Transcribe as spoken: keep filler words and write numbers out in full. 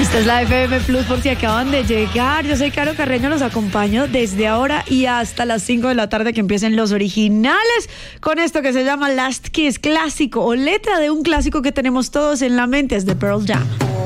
Esta es la F M Plus por si acaban de llegar. Yo soy Caro Carreño, los acompaño desde ahora y hasta las cinco de la tarde que empiecen los originales con esto que se llama Last Kiss, clásico o letra de un clásico que tenemos todos en la mente, es de Pearl Jam.